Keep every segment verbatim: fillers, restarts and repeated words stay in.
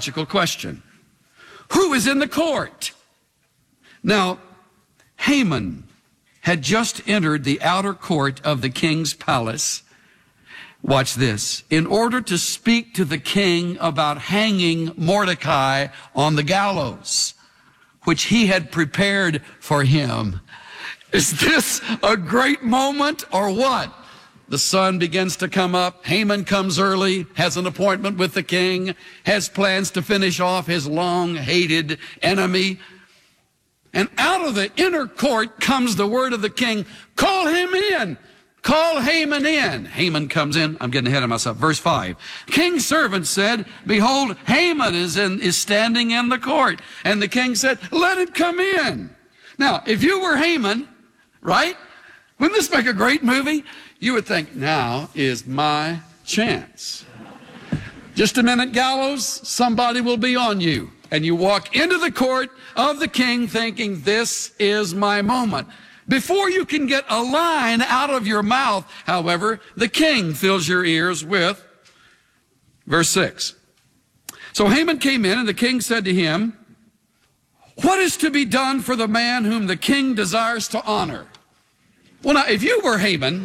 logical question. Who is in the court? Now, Haman had just entered the outer court of the king's palace. Watch this. In order to speak to the king about hanging Mordecai on the gallows, which he had prepared for him. Is this a great moment or what? The sun begins to come up. Haman comes early, has an appointment with the king, has plans to finish off his long-hated enemy. And out of the inner court comes the word of the king, call him in. Call Haman in. Haman comes in. I'm getting ahead of myself. Verse five. King's servant said, behold, Haman is in, is standing in the court. And the king said, let him come in. Now, if you were Haman, right? Wouldn't this make a great movie? You would think, now is my chance. Just a minute, gallows, somebody will be on you. And you walk into the court of the king thinking, this is my moment. Before you can get a line out of your mouth, however, the king fills your ears with verse six. So Haman came in, and the king said to him, what is to be done for the man whom the king desires to honor? Well, now, if you were Haman,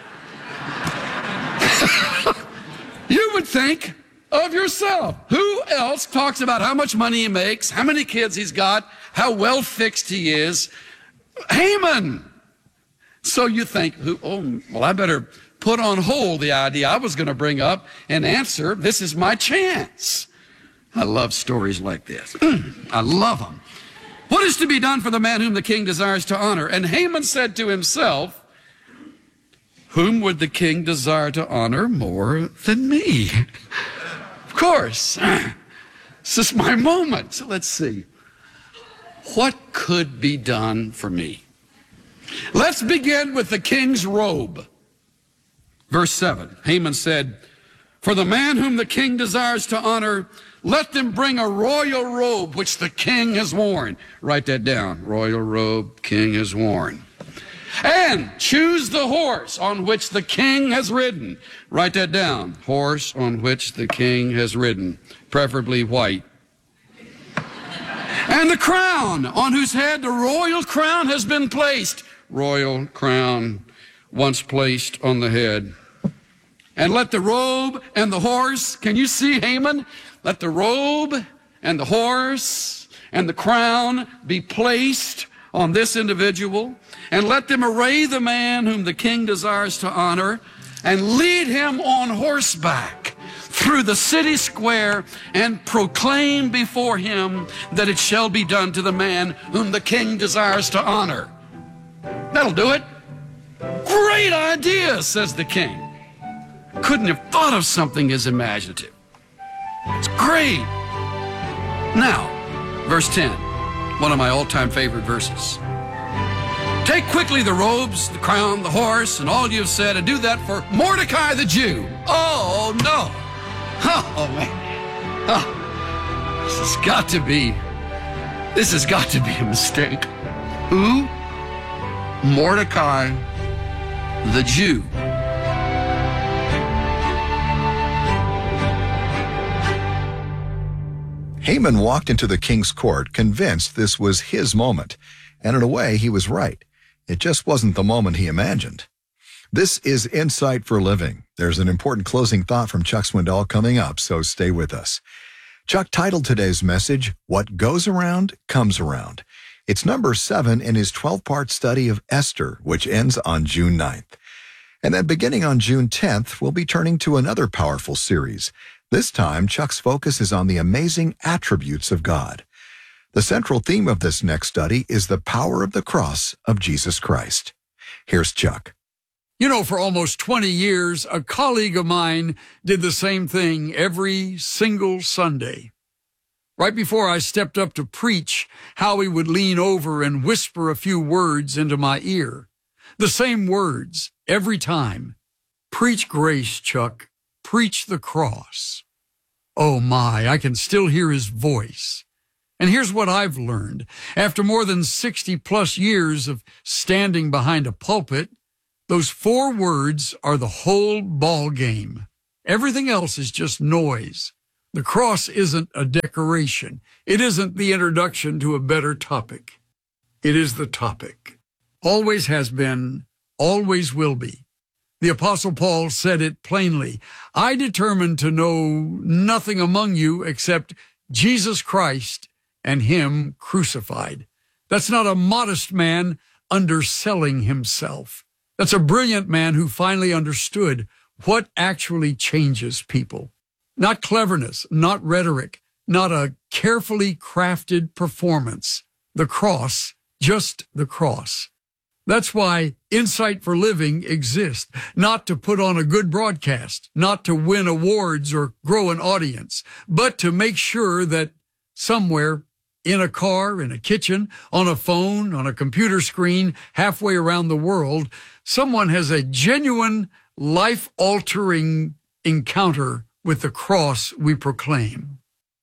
you would think of yourself. Who else talks about how much money he makes, how many kids he's got, how well fixed he is? Haman. So you think, oh, well, I better put on hold the idea I was going to bring up and answer. This is my chance. I love stories like this. I love them. What is to be done for the man whom the king desires to honor? And Haman said to himself, whom would the king desire to honor more than me? Of course. This is my moment. So let's see. What could be done for me? Let's begin with the king's robe. Verse seven, Haman said, for the man whom the king desires to honor, let them bring a royal robe which the king has worn. Write that down. Royal robe king has worn. And choose the horse on which the king has ridden. Write that down. Horse on which the king has ridden, preferably white. And the crown on whose head the royal crown has been placed. Royal crown once placed on the head. And let the robe and the horse, can you see Haman? Let the robe and the horse and the crown be placed on this individual. And let them array the man whom the king desires to honor and lead him on horseback through the city square and proclaim before him that it shall be done to the man whom the king desires to honor. That'll do it. Great idea, says the king. Couldn't have thought of something as imaginative. It's great. Now, verse ten, one of my all-time favorite verses. Take quickly the robes, the crown, the horse, and all you have said, and do that for Mordecai the Jew. Oh, no. Oh, man. Oh, this has got to be, this has got to be a mistake. Who? Mordecai the Jew. Haman walked into the king's court convinced this was his moment, and in a way he was right. It just wasn't the moment he imagined. This is Insight for Living. There's an important closing thought from Chuck Swindoll coming up, so stay with us. Chuck titled today's message, What Goes Around, Comes Around. It's number seven in his twelve-part study of Esther, which ends on June ninth. And then beginning on June tenth, we'll be turning to another powerful series. This time, Chuck's focus is on the amazing attributes of God. The central theme of this next study is the power of the cross of Jesus Christ. Here's Chuck. You know, for almost twenty years, a colleague of mine did the same thing every single Sunday. Right before I stepped up to preach, Howie would lean over and whisper a few words into my ear. The same words every time. Preach grace, Chuck. Preach the cross. Oh my, I can still hear his voice. And here's what I've learned. After more than sixty plus years of standing behind a pulpit, those four words are the whole ball game. Everything else is just noise. The cross isn't a decoration. It isn't the introduction to a better topic. It is the topic. Always has been, always will be. The Apostle Paul said it plainly. I determined to know nothing among you except Jesus Christ and him crucified. That's not a modest man underselling himself. That's a brilliant man who finally understood what actually changes people. Not cleverness, not rhetoric, not a carefully crafted performance. The cross, just the cross. That's why Insight for Living exists, not to put on a good broadcast, not to win awards or grow an audience, but to make sure that somewhere in a car, in a kitchen, on a phone, on a computer screen, halfway around the world, someone has a genuine, life-altering encounter with the cross we proclaim.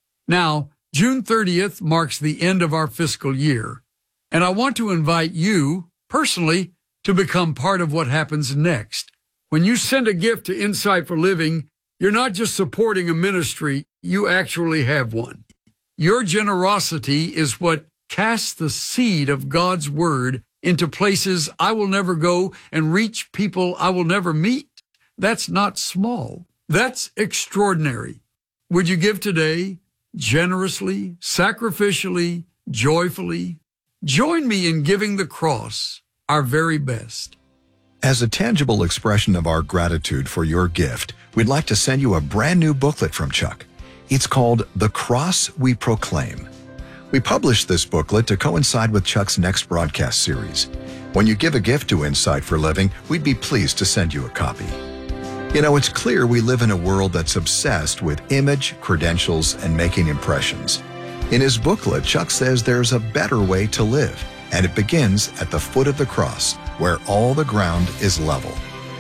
Now, June thirtieth marks the end of our fiscal year, and I want to invite you, personally, to become part of what happens next. When you send a gift to Insight for Living, you're not just supporting a ministry, you actually have one. Your generosity is what casts the seed of God's Word into places I will never go and reach people I will never meet. That's not small. That's extraordinary. Would you give today, generously, sacrificially, joyfully? Join me in giving the cross our very best. As a tangible expression of our gratitude for your gift, we'd like to send you a brand new booklet from Chuck. It's called The Cross We Proclaim. We published this booklet to coincide with Chuck's next broadcast series. When you give a gift to Insight for Living, we'd be pleased to send you a copy. You know, it's clear we live in a world that's obsessed with image, credentials, and making impressions. In his booklet, Chuck says there's a better way to live, and it begins at the foot of the cross, where all the ground is level.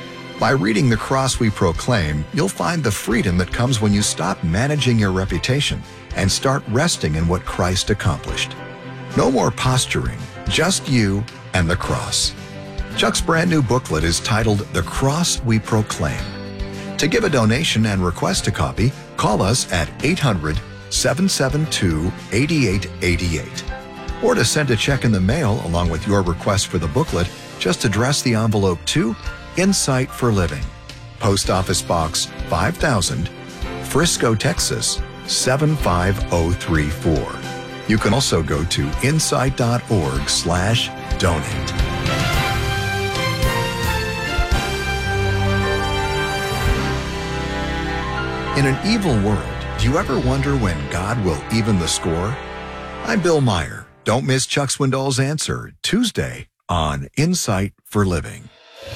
By reading The Cross We Proclaim, you'll find the freedom that comes when you stop managing your reputation and start resting in what Christ accomplished. No more posturing, just you and the cross. Chuck's brand new booklet is titled The Cross We Proclaim. To give a donation and request a copy, call us at eight hundred, seven seven two, eight eight eight eight. Or to send a check in the mail along with your request for the booklet, just address the envelope to Insight for Living, Post Office Box five thousand, Frisco, Texas seven five zero three four. You can also go to insight.org slash donate. In an evil world, do you ever wonder when God will even the score? I'm Bill Meyer. Don't miss Chuck Swindoll's answer Tuesday on Insight for Living.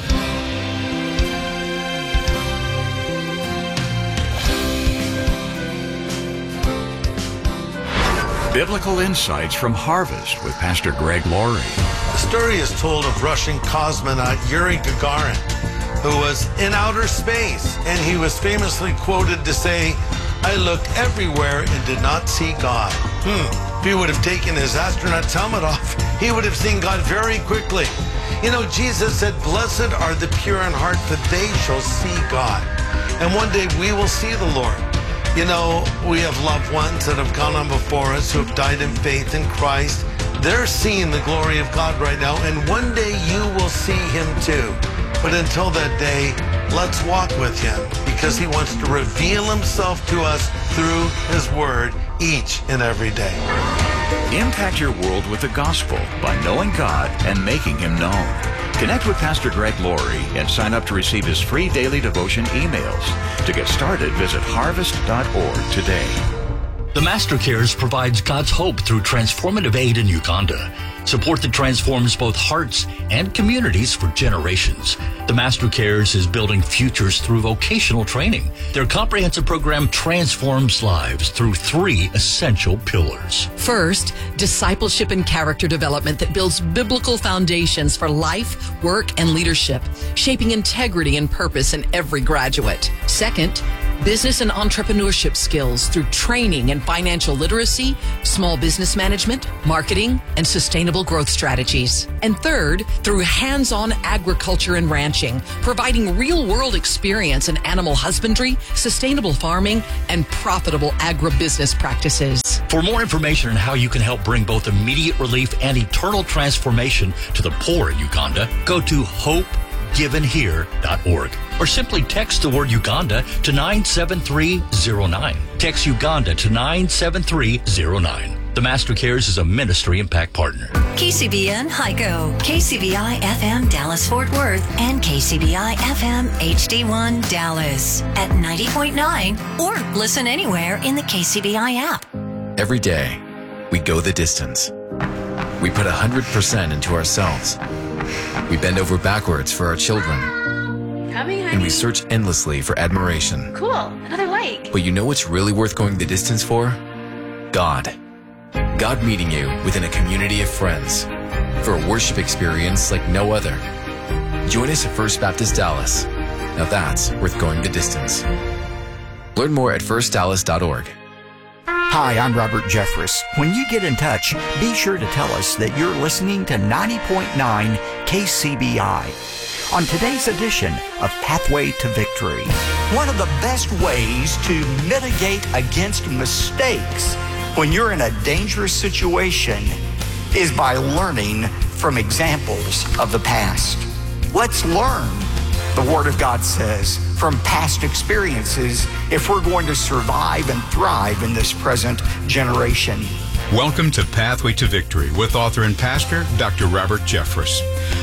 Biblical Insights from Harvest with Pastor Greg Laurie. The story is told of Russian cosmonaut Yuri Gagarin, who was in outer space, and he was famously quoted to say, "I looked everywhere and did not see God." Hmm. If he would have taken his astronaut's helmet off, he would have seen God very quickly. You know, Jesus said, "Blessed are the pure in heart, for they shall see God." And one day we will see the Lord. You know, we have loved ones that have gone on before us who have died in faith in Christ. They're seeing the glory of God right now, and one day you will see him too. But until that day, let's walk with him, because he wants to reveal himself to us through his word each and every day. Impact your world with the gospel by knowing God and making him known. Connect with Pastor Greg Laurie and sign up to receive his free daily devotion emails. To get started, visit harvest dot org today. The Master Cares provides God's hope through transformative aid in Uganda. Support that transforms both hearts and communities for generations. The Master Cares is building futures through vocational training. Their comprehensive program transforms lives through three essential pillars. First, discipleship and character development that builds biblical foundations for life, work, and leadership, shaping integrity and purpose in every graduate. Second, business and entrepreneurship skills through training in financial literacy, small business management, marketing, and sustainable growth strategies. And third, through hands-on agriculture and ranching, providing real-world experience in animal husbandry, sustainable farming, and profitable agribusiness practices. For more information on how you can help bring both immediate relief and eternal transformation to the poor in Uganda, go to hope given here dot org or simply text the word Uganda to nine seven three zero nine. Text Uganda to nine seven three zero nine. The Master Cares is a ministry impact partner. K C B N Hyco, K C B I F M Dallas Fort Worth, and K C B I F M H D one Dallas at ninety point nine, or listen anywhere in the K C B I app. Every day, we go the distance. We put one hundred percent into ourselves. We bend over backwards for our children. Coming, honey. And we search endlessly for admiration. Cool, another like. But you know what's really worth going the distance for? God. God meeting you within a community of friends for a worship experience like no other. Join us at First Baptist Dallas. Now that's worth going the distance. Learn more at first dallas dot org. Hi, I'm Robert Jeffress. When you get in touch, be sure to tell us that you're listening to ninety point nine K C B I. On today's edition of Pathway to Victory, one of the best ways to mitigate against mistakes when you're in a dangerous situation is by learning from examples of the past. Let's learn, the Word of God says, from past experiences if we're going to survive and thrive in this present generation. Welcome to Pathway to Victory with author and pastor Doctor Robert Jeffress.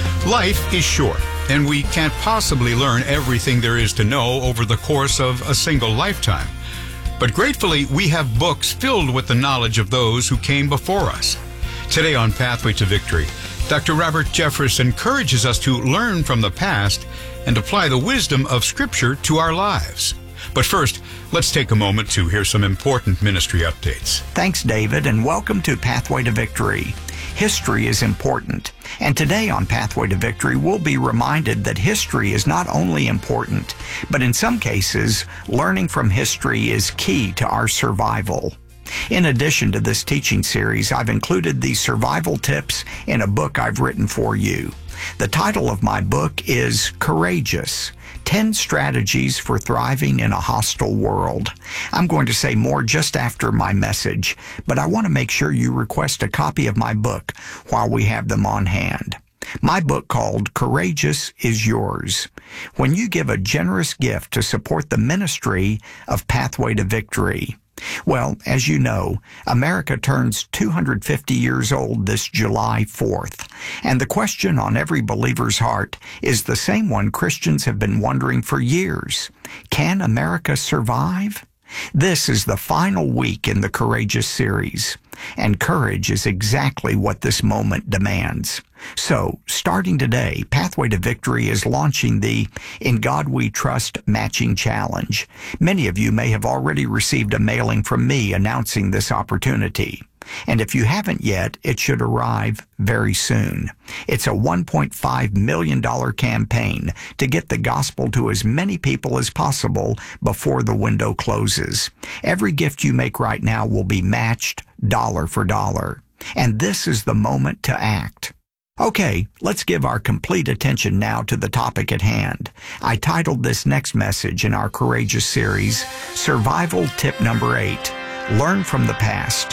Life is short, and we can't possibly learn everything there is to know over the course of a single lifetime. But gratefully, we have books filled with the knowledge of those who came before us. Today on Pathway to Victory, Doctor Robert Jeffress encourages us to learn from the past and apply the wisdom of Scripture to our lives. But first, let's take a moment to hear some important ministry updates. Thanks, David, and welcome to Pathway to Victory. History is important, and today on Pathway to Victory, we'll be reminded that history is not only important, but in some cases, learning from history is key to our survival. In addition to this teaching series, I've included these survival tips in a book I've written for you. The title of my book is Courageous: ten Strategies for Thriving in a Hostile World. I'm going to say more just after my message, but I want to make sure you request a copy of my book while we have them on hand. My book, called Courageous, is yours. When you give a generous gift to support the ministry of Pathway to Victory. Well, as you know, America turns two hundred fifty years old this July fourth, and the question on every believer's heart is the same one Christians have been wondering for years. Can America survive? This is the final week in the Courageous series, and courage is exactly what this moment demands. So, starting today, Pathway to Victory is launching the In God We Trust Matching Challenge. Many of you may have already received a mailing from me announcing this opportunity. And if you haven't yet, it should arrive very soon. It's a one point five million dollars campaign to get the gospel to as many people as possible before the window closes. Every gift you make right now will be matched dollar for dollar. And this is the moment to act. Okay, let's give our complete attention now to the topic at hand. I titled this next message in our Courageous series, Survival Tip Number eight, Learn from the Past.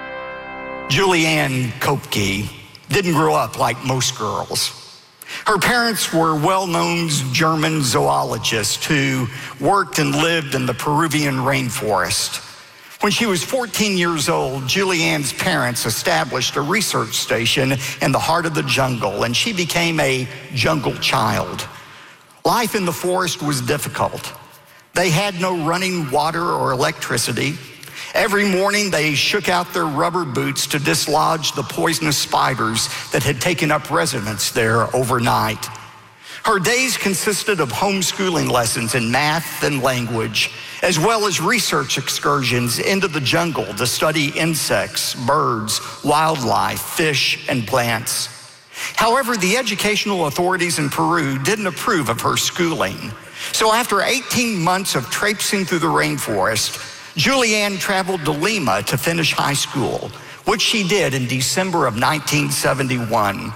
Julianne Kopke didn't grow up like most girls. Her parents were well-known German zoologists who worked and lived in the Peruvian rainforest. When she was fourteen years old, Julianne's parents established a research station in the heart of the jungle, and she became a jungle child. Life in the forest was difficult. They had no running water or electricity. Every morning, they shook out their rubber boots to dislodge the poisonous spiders that had taken up residence there overnight. Her days consisted of homeschooling lessons in math and language, as well as research excursions into the jungle to study insects, birds, wildlife, fish, and plants. However, the educational authorities in Peru didn't approve of her schooling. So after eighteen months of traipsing through the rainforest, Julianne traveled to Lima to finish high school, which she did in December of nineteen seventy-one.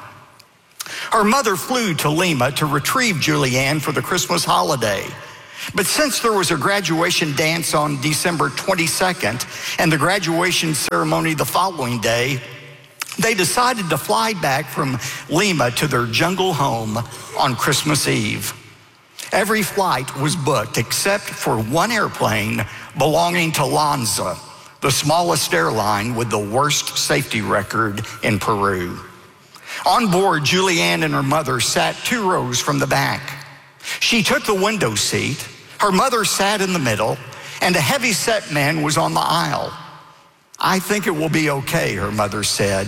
Her mother flew to Lima to retrieve Julianne for the Christmas holiday. But since there was a graduation dance on December twenty-second and the graduation ceremony the following day, they decided to fly back from Lima to their jungle home on Christmas Eve. Every flight was booked except for one airplane belonging to Lanza, the smallest airline with the worst safety record in Peru. On board, Julianne and her mother sat two rows from the back. She took the window seat, her mother sat in the middle, and a heavy-set man was on the aisle. "I think it will be okay," her mother said.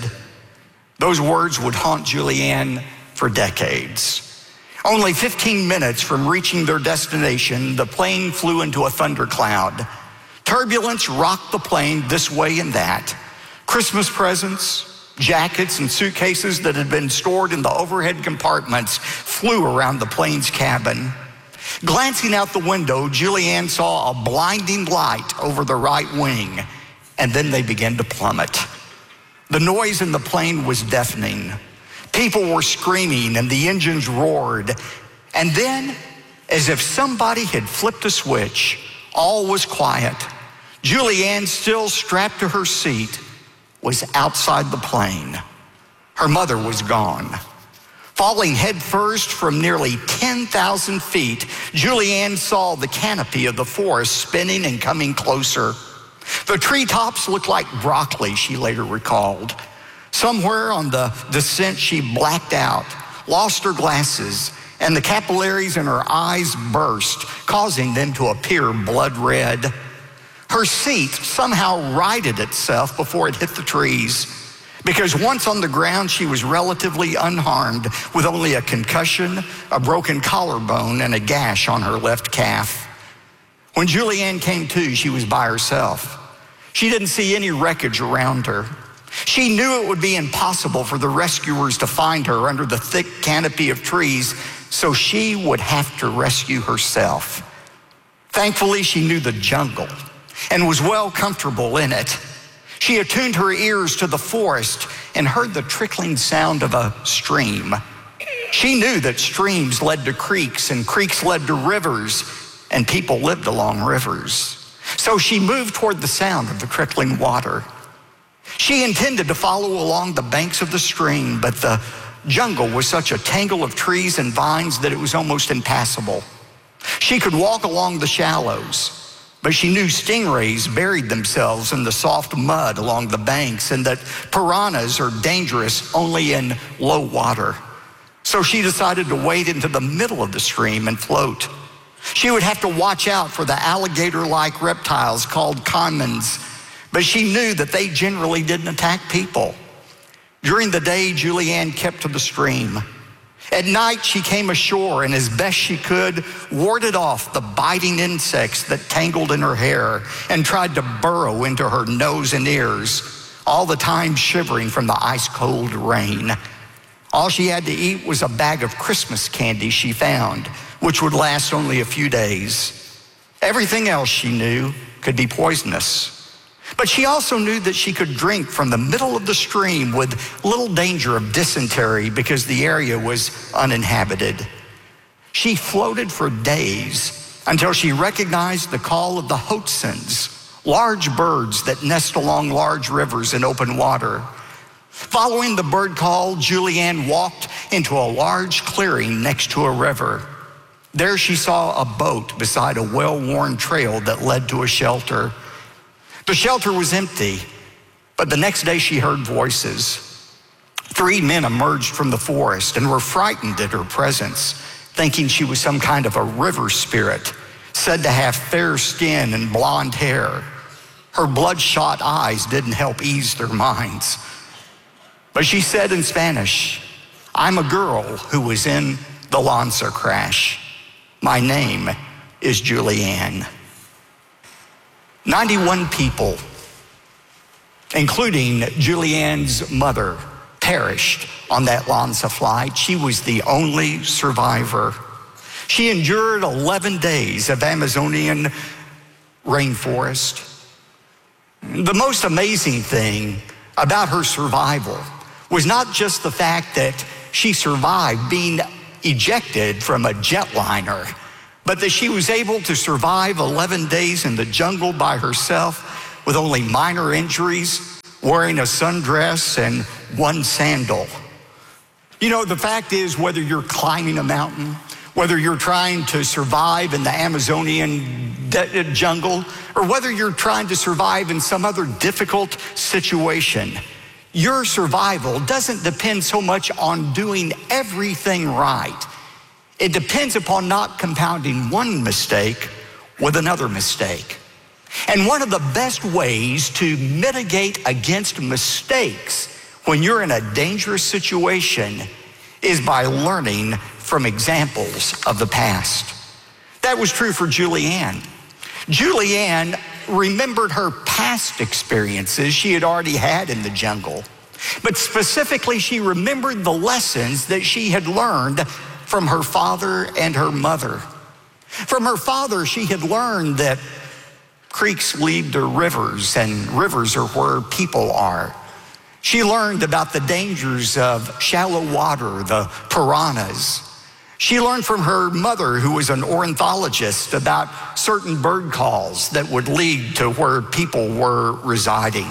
Those words would haunt Julianne for decades. Only fifteen minutes from reaching their destination, the plane flew into a thundercloud. Turbulence rocked the plane this way and that. Christmas presents, jackets, and suitcases that had been stored in the overhead compartments flew around the plane's cabin. Glancing out the window, Julianne saw a blinding light over the right wing, and then they began to plummet. The noise in the plane was deafening. People were screaming and the engines roared. And then, as if somebody had flipped a switch, all was quiet. Julianne, still strapped to her seat, was outside the plane. Her mother was gone. Falling headfirst from nearly ten thousand feet, Julianne saw the canopy of the forest spinning and coming closer. The treetops looked like broccoli, she later recalled. Somewhere on the descent, she blacked out, lost her glasses, and the capillaries in her eyes burst, causing them to appear blood red. Her seat somehow righted itself before it hit the trees, because once on the ground, she was relatively unharmed, with only a concussion, a broken collarbone, and a gash on her left calf. When Julianne came to, she was by herself. She didn't see any wreckage around her. She knew it would be impossible for the rescuers to find her under the thick canopy of trees, so she would have to rescue herself. Thankfully, she knew the jungle and was well comfortable in it. She attuned her ears to the forest and heard the trickling sound of a stream. She knew that streams led to creeks and creeks led to rivers, and people lived along rivers. So she moved toward the sound of the trickling water. She intended to follow along the banks of the stream, but the jungle was such a tangle of trees and vines that it was almost impassable. She could walk along the shallows, but she knew stingrays buried themselves in the soft mud along the banks and that piranhas are dangerous only in low water. So she decided to wade into the middle of the stream and float. She would have to watch out for the alligator-like reptiles called caimans, but she knew that they generally didn't attack people. During the day, Julianne kept to the stream. At night, she came ashore and as best she could, warded off the biting insects that tangled in her hair and tried to burrow into her nose and ears, all the time shivering from the ice-cold rain. All she had to eat was a bag of Christmas candy she found, which would last only a few days. Everything else she knew could be poisonous. But she also knew that she could drink from the middle of the stream with little danger of dysentery because the area was uninhabited. She floated for days until she recognized the call of the hoatzins, large birds that nest along large rivers in open water. Following the bird call, Julianne walked into a large clearing next to a river. There she saw a boat beside a well-worn trail that led to a shelter. The shelter was empty, but the next day she heard voices. Three men emerged from the forest and were frightened at her presence, thinking she was some kind of a river spirit, said to have fair skin and blonde hair. Her bloodshot eyes didn't help ease their minds. But she said in Spanish, "I'm a girl who was in the Lanza crash. My name is Julianne." ninety-one people, including Julianne's mother, perished on that Lanza flight. She was the only survivor. She endured eleven days of Amazonian rainforest. The most amazing thing about her survival was not just the fact that she survived being ejected from a jetliner, but that she was able to survive eleven days in the jungle by herself with only minor injuries, wearing a sundress and one sandal. You know, the fact is, whether you're climbing a mountain, whether you're trying to survive in the Amazonian de- jungle, or whether you're trying to survive in some other difficult situation, your survival doesn't depend so much on doing everything right. It depends upon not compounding one mistake with another mistake. And one of the best ways to mitigate against mistakes when you're in a dangerous situation is by learning from examples of the past. That was true for Julianne. Julianne remembered her past experiences she had already had in the jungle, but specifically she remembered the lessons that she had learned from her father and her mother. From her father, she had learned that creeks lead to rivers, and rivers are where people are. She learned about the dangers of shallow water, the piranhas. She learned from her mother, who was an ornithologist, about certain bird calls that would lead to where people were residing.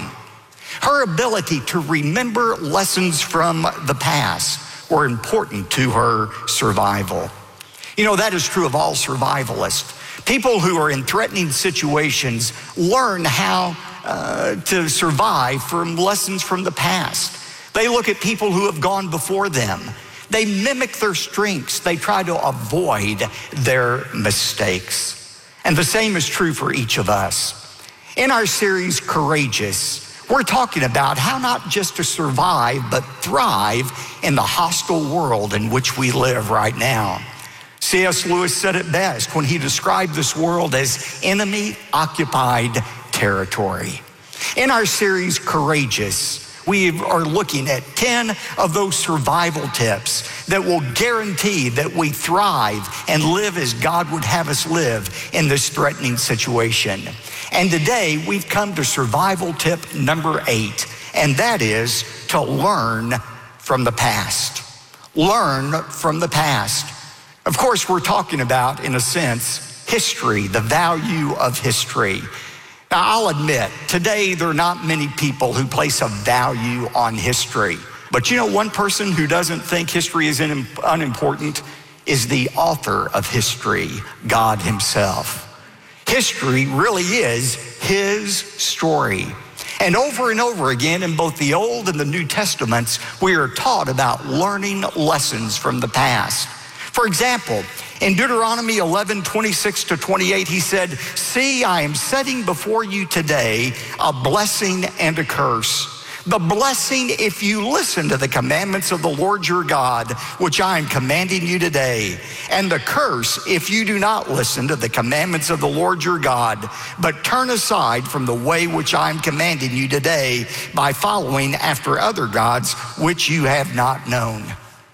Her ability to remember lessons from the past were important to her survival. You know, that is true of all survivalists. People who are in threatening situations learn how uh, to survive from lessons from the past. They look at people who have gone before them. They mimic their strengths. They try to avoid their mistakes. And the same is true for each of us. In our series, Courageous, we're talking about how not just to survive, but thrive in the hostile world in which we live right now. C S Lewis said it best when he described this world as enemy-occupied territory. In our series, Courageous, we are looking at ten of those survival tips that will guarantee that we thrive and live as God would have us live in this threatening situation. And today we've come to survival tip number eight, and that is to learn from the past. Learn from the past. Of course, we're talking about, in a sense, history, the value of history. Now, I'll admit, today there are not many people who place a value on history. But you know, one person who doesn't think history is unimportant is the author of history, God himself. History really is his story. And over and over again in both the Old and the New Testaments, we are taught about learning lessons from the past. For example, in Deuteronomy eleven, twenty-six to twenty-eight, he said, "See, I am setting before you today a blessing and a curse. The blessing if you listen to the commandments of the Lord your God, which I am commanding you today. And the curse if you do not listen to the commandments of the Lord your God, but turn aside from the way which I am commanding you today by following after other gods which you have not known."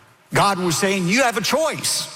God was saying, you have a choice.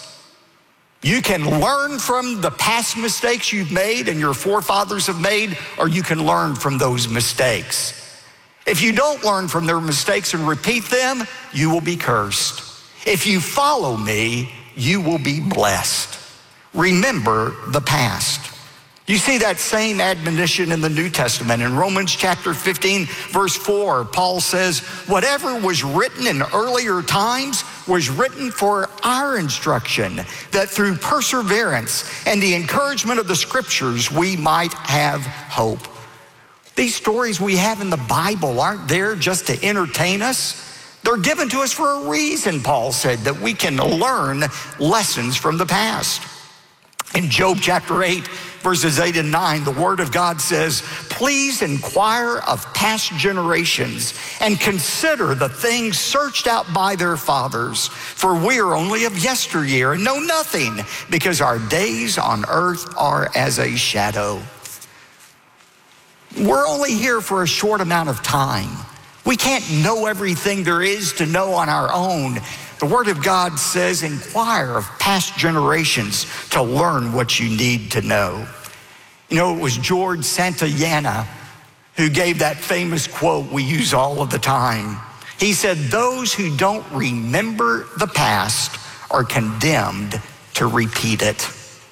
You can learn from the past mistakes you've made and your forefathers have made, or you can learn from those mistakes. If you don't learn from their mistakes and repeat them, you will be cursed. If you follow me, you will be blessed. Remember the past. You see that same admonition in the New Testament. In Romans chapter fifteen, verse four, Paul says, whatever was written in earlier times was written for our instruction, that through perseverance and the encouragement of the scriptures, we might have hope. These stories we have in the Bible aren't there just to entertain us. They're given to us for a reason, Paul said, that we can learn lessons from the past. In Job chapter eight, verses eight and nine, the word of God says, please inquire of past generations and consider the things searched out by their fathers, for we are only of yesteryear and know nothing, because our days on earth are as a shadow. We're only here for a short amount of time. We can't know everything there is to know on our own. The Word of God says, inquire of past generations to learn what you need to know. You know, it was George Santayana who gave that famous quote we use all of the time. He said, those who don't remember the past are condemned to repeat it.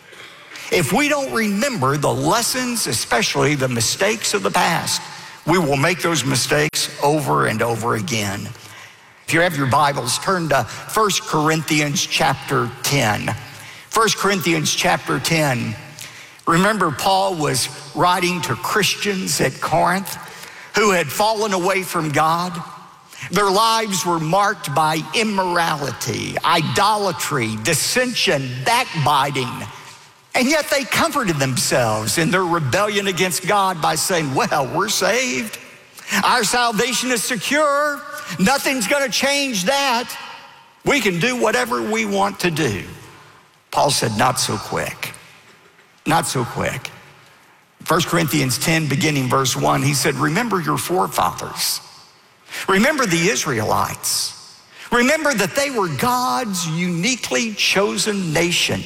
If we don't remember the lessons, especially the mistakes of the past, we will make those mistakes over and over again. If you have your Bibles, turn to First Corinthians chapter ten. First Corinthians chapter ten. Remember, Paul was writing to Christians at Corinth who had fallen away from God. Their lives were marked by immorality, idolatry, dissension, backbiting. And yet they comforted themselves in their rebellion against God by saying, well, we're saved. Our salvation is secure. Nothing's going to change that. We can do whatever we want to do. Paul said, not so quick. Not so quick. First Corinthians ten, beginning verse one, he said, remember your forefathers. Remember the Israelites. Remember that they were God's uniquely chosen nation.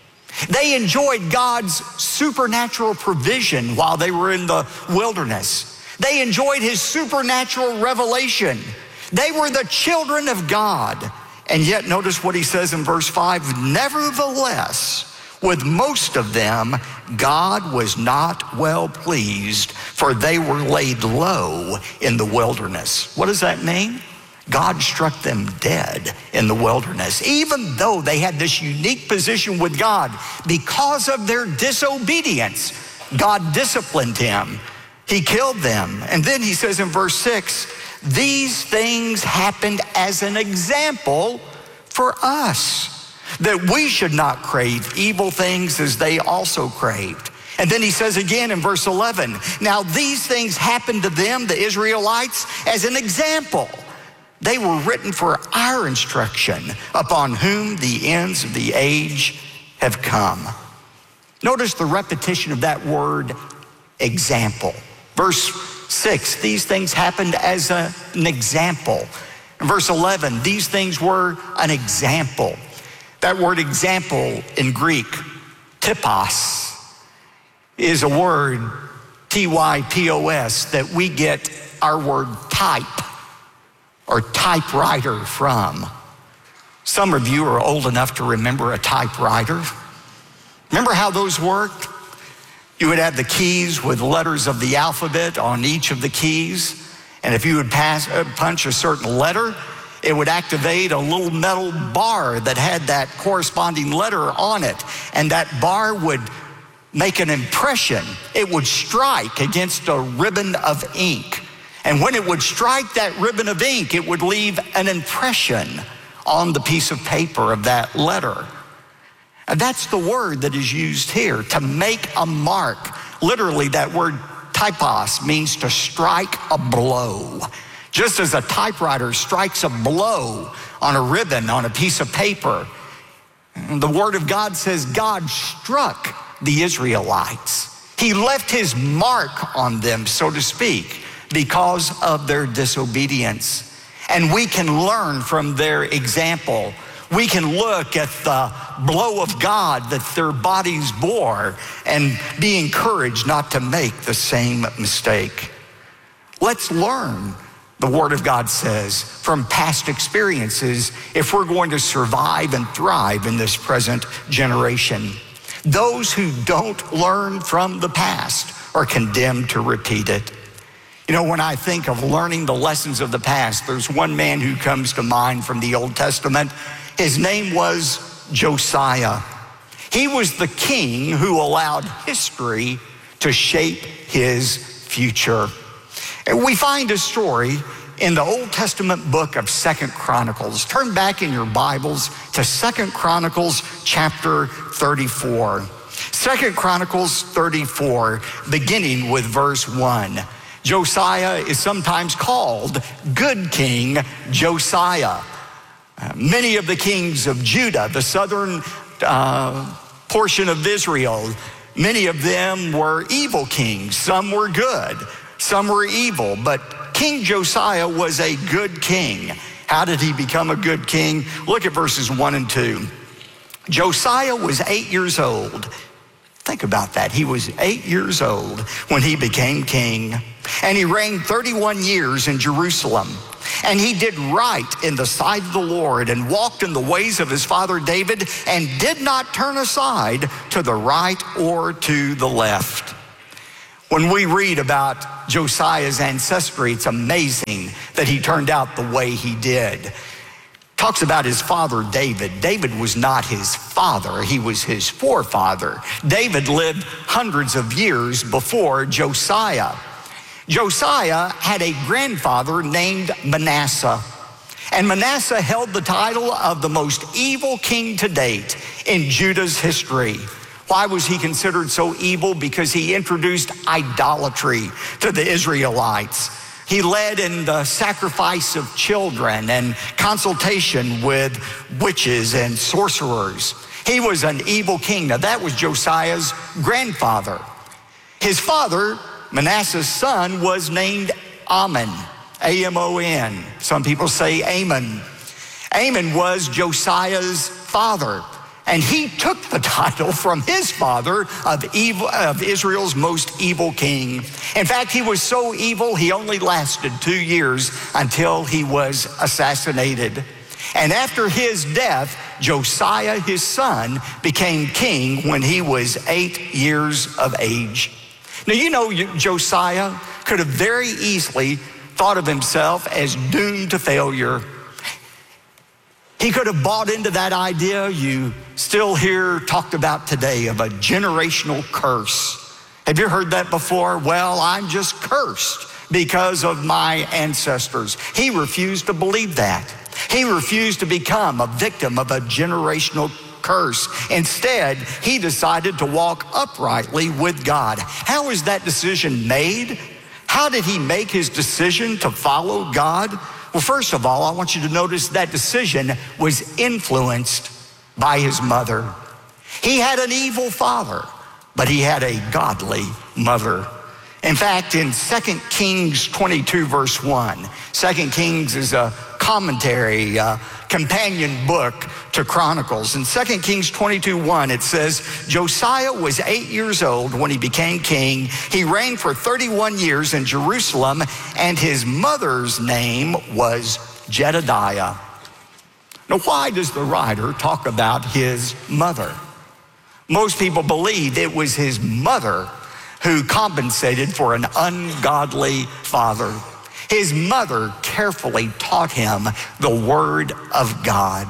They enjoyed God's supernatural provision while they were in the wilderness. They enjoyed his supernatural revelation. They were the children of God. And yet notice what he says in verse five, nevertheless, with most of them, God was not well pleased, for they were laid low in the wilderness. What does that mean? God struck them dead in the wilderness, even though they had this unique position with God. Because of their disobedience, God disciplined him. He killed them. And then he says in verse six, these things happened as an example for us, that we should not crave evil things as they also craved. And then he says again in verse eleven, now these things happened to them, the Israelites, as an example. They were written for our instruction, upon whom the ends of the age have come. Notice the repetition of that word, example. Verse six, these things happened as a, an example. In verse eleven, these things were an example. That word example in Greek, typos, is a word, T Y P O S, that we get our word type or typewriter from. Some of you are old enough to remember a typewriter. Remember how those worked? You would have the keys with letters of the alphabet on each of the keys. And if you would pass, uh, punch a certain letter, it would activate a little metal bar that had that corresponding letter on it. And that bar would make an impression. It would strike against a ribbon of ink. And when it would strike that ribbon of ink, it would leave an impression on the piece of paper of that letter. And that's the word that is used here, to make a mark. Literally, that word typos means to strike a blow. Just as a typewriter strikes a blow on a ribbon, on a piece of paper, the Word of God says God struck the Israelites. He left his mark on them, so to speak, because of their disobedience. And we can learn from their example. We can look at the blow of God that their bodies bore and be encouraged not to make the same mistake. Let's learn, the Word of God says, from past experiences if we're going to survive and thrive in this present generation. Those who don't learn from the past are condemned to repeat it. You know, when I think of learning the lessons of the past, there's one man who comes to mind from the Old Testament. His name was Josiah. He was the king who allowed history to shape his future. And we find a story in the Old Testament book of Second Chronicles. Turn back in your Bibles to Second Chronicles chapter thirty-four. Second Chronicles thirty-four, beginning with verse one. Josiah is sometimes called Good King Josiah. Uh, many of the kings of Judah, the southern uh, portion of Israel, many of them were evil kings. Some were good, some were evil, but King Josiah was a good king. How did he become a good king? Look at verses one and two. Josiah was eight years old. Think about that. He was eight years old when he became king, and he reigned thirty-one years in Jerusalem. And he did right in the sight of the Lord and walked in the ways of his father David and did not turn aside to the right or to the left. When we read about Josiah's ancestry, it's amazing that he turned out the way he did. Talks about his father David. David was not his father, he was his forefather. David lived hundreds of years before Josiah. Josiah had a grandfather named Manasseh, and Manasseh held the title of the most evil king to date in Judah's history. Why was he considered so evil? Because he introduced idolatry to the Israelites. He led in the sacrifice of children and consultation with witches and sorcerers. He was an evil king. Now that was Josiah's grandfather. His father, Manasseh's son, was named Amon, A M O N. Some people say Amon. Amon was Josiah's father, and he took the title from his father of evil, of Israel's most evil king. In fact, he was so evil, he only lasted two years until he was assassinated. And after his death, Josiah, his son, became king when he was eight years of age. Now, you know, Josiah could have very easily thought of himself as doomed to failure. He could have bought into that idea you still hear talked about today of a generational curse. Have you heard that before? Well, I'm just cursed because of my ancestors. He refused to believe that. He refused to become a victim of a generational curse. Instead, he decided to walk uprightly with God. How was that decision made? How did he make his decision to follow God? Well, first of all, I want you to notice that decision was influenced by his mother. He had an evil father, but he had a godly mother. In fact, in Second Kings twenty-two, verse one, Second Kings is a commentary, a companion book to Chronicles. In Second Kings twenty-two, one, it says, Josiah was eight years old when he became king. He reigned for thirty-one years in Jerusalem, and his mother's name was Jedediah. Now, why does the writer talk about his mother? Most people believe it was his mother who compensated for an ungodly father. His mother carefully taught him the word of God.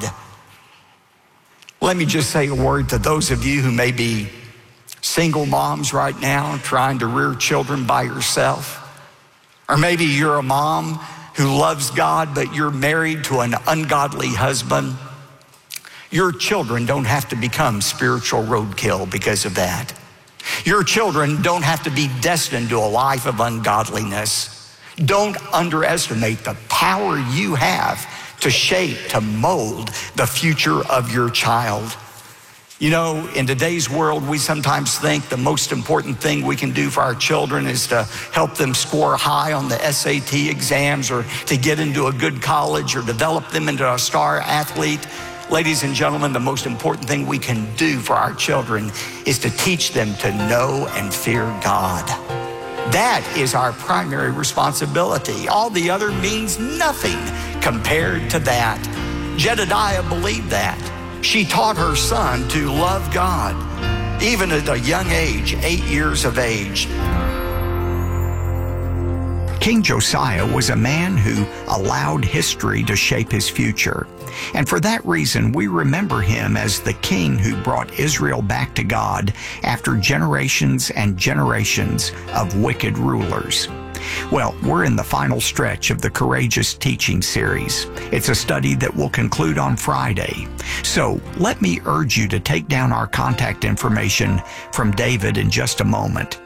Let me just say a word to those of you who may be single moms right now, trying to rear children by yourself. Or maybe you're a mom who loves God, but you're married to an ungodly husband. Your children don't have to become spiritual roadkill because of that. Your children don't have to be destined to a life of ungodliness. Don't underestimate the power you have to shape, to mold the future of your child. You know, in today's world, we sometimes think the most important thing we can do for our children is to help them score high on the S A T exams, or to get into a good college, or develop them into a star athlete. Ladies and gentlemen, the most important thing we can do for our children is to teach them to know and fear God. That is our primary responsibility. All the other means nothing compared to that. Jedediah believed that. She taught her son to love God, even at a young age, eight years of age. King Josiah was a man who allowed history to shape his future. And for that reason, we remember him as the king who brought Israel back to God after generations and generations of wicked rulers. Well, we're in the final stretch of the Courageous Teaching series. It's a study that will conclude on Friday. So let me urge you to take down our contact information from David in just a moment.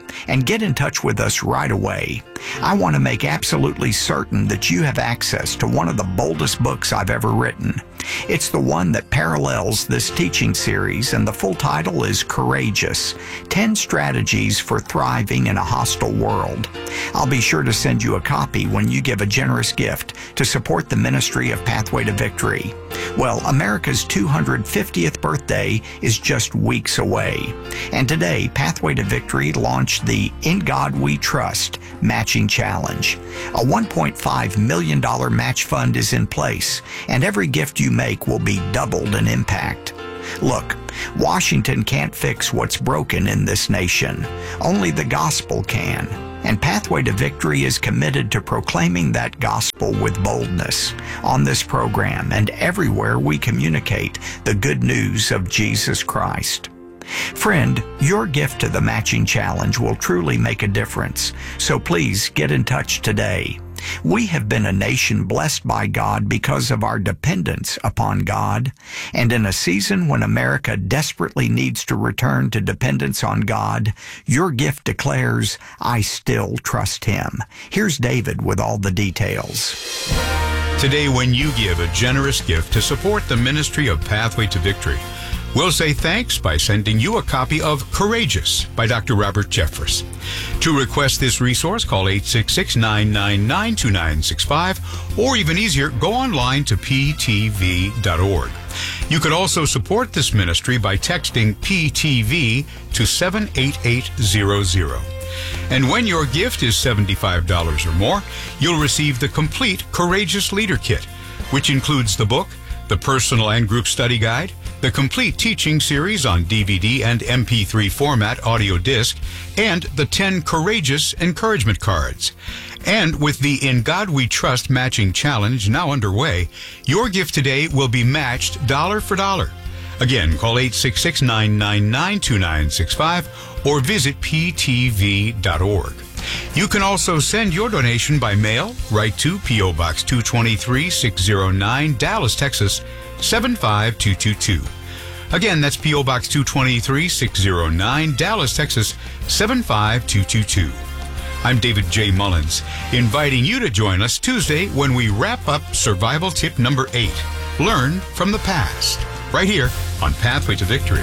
and get in touch with us right away. I want to make absolutely certain that you have access to one of the boldest books I've ever written. It's the one that parallels this teaching series, and the full title is Courageous: ten Strategies for Thriving in a Hostile World. I'll be sure to send you a copy when you give a generous gift to support the ministry of Pathway to Victory. Well, America's two hundred fiftieth birthday is just weeks away. And today, Pathway to Victory launched the In God We Trust Matching Challenge. A one point five million dollars match fund is in place, and every gift you make will be doubled in impact. Look, Washington can't fix what's broken in this nation. Only the gospel can. And Pathway to Victory is committed to proclaiming that gospel with boldness on this program and everywhere we communicate the good news of Jesus Christ. Friend, your gift to the Matching Challenge will truly make a difference, so please get in touch today. We have been a nation blessed by God because of our dependence upon God, and in a season when America desperately needs to return to dependence on God, your gift declares, I still trust Him. Here's David with all the details. Today, when you give a generous gift to support the ministry of Pathway to Victory, we'll say thanks by sending you a copy of Courageous by Doctor Robert Jeffress. To request this resource, call eight six six, nine nine nine, two nine six five, or even easier, go online to p t v dot org. You could also support this ministry by texting P T V to seven eight eight zero zero. And when your gift is seventy-five dollars or more, you'll receive the complete Courageous Leader Kit, which includes the book, the personal and group study guide, the complete teaching series on D V D and M P three format audio disc, and the ten Courageous Encouragement Cards. And with the In God We Trust Matching Challenge now underway, your gift today will be matched dollar for dollar. Again, call eight six six, nine nine nine, two nine six five or visit p t v dot org. You can also send your donation by mail right to P O. Box two twenty-three, six oh nine, Dallas, Texas, seven five two two two. Again, that's P O. Box two twenty-three, six oh nine, Dallas, Texas, seven five two two two. I'm David J. Mullins, inviting you to join us Tuesday when we wrap up Survival Tip number eight, Learn from the Past, right here on Pathway to Victory.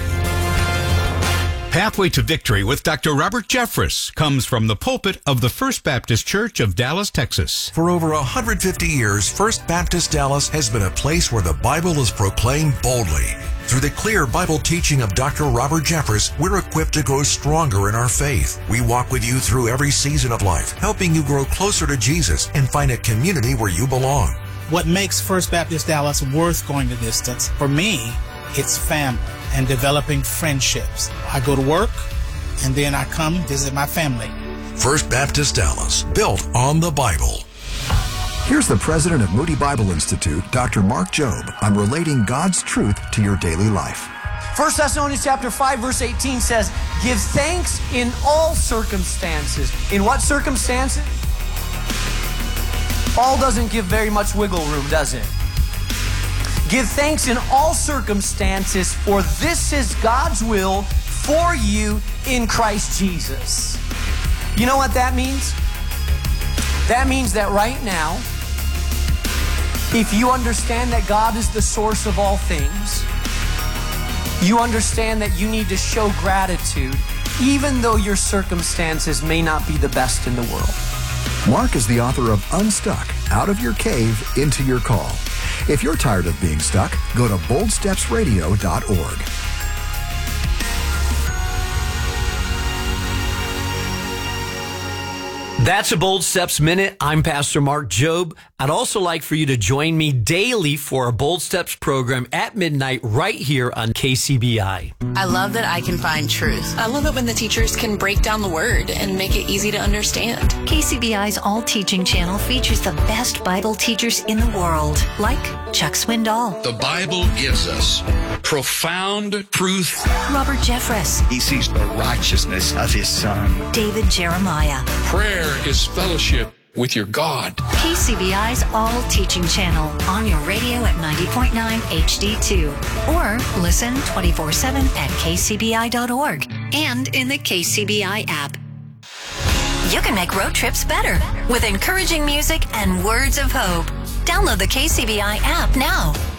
Pathway to Victory with Doctor Robert Jeffress comes from the pulpit of the First Baptist Church of Dallas, Texas. For over one hundred fifty years, First Baptist Dallas has been a place where the Bible is proclaimed boldly. Through the clear Bible teaching of Doctor Robert Jeffress, we're equipped to grow stronger in our faith. We walk with you through every season of life, helping you grow closer to Jesus and find a community where you belong. What makes First Baptist Dallas worth going the distance, for me, it's family and developing friendships. I go to work, and then I come visit my family. First Baptist Dallas, built on the Bible. Here's the president of Moody Bible Institute, Doctor Mark Jobe, on relating God's truth to your daily life. First Thessalonians chapter five, verse eighteen says, give thanks in all circumstances. In what circumstances? All doesn't give very much wiggle room, does it? Give thanks in all circumstances, for this is God's will for you in Christ Jesus. You know what that means? That means that right now, if you understand that God is the source of all things, you understand that you need to show gratitude, even though your circumstances may not be the best in the world. Mark is the author of Unstuck, Out of Your Cave, Into Your Call. If you're tired of being stuck, go to bold steps radio dot org. That's a Bold Steps Minute. I'm Pastor Mark Jobe. I'd also like for you to join me daily for a Bold Steps program at midnight right here on K C B I. I love that I can find truth. I love it when the teachers can break down the word and make it easy to understand. K C B I's All Teaching channel features the best Bible teachers in the world, like Chuck Swindoll. The Bible gives us profound truth. Robert Jeffress. He sees the righteousness of his Son. David Jeremiah. Prayer is fellowship with your God. K C B I's All Teaching channel on your radio at ninety point nine H D two. Or listen twenty-four seven at k c b i dot org and in the K C B I app. you can make road trips better with encouraging music and words of hope. Download the K C B I app now.